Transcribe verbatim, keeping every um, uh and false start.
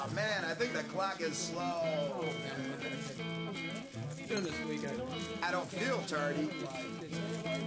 Oh man, I think the clock is slow. Doing this weekend. I don't feel tardy.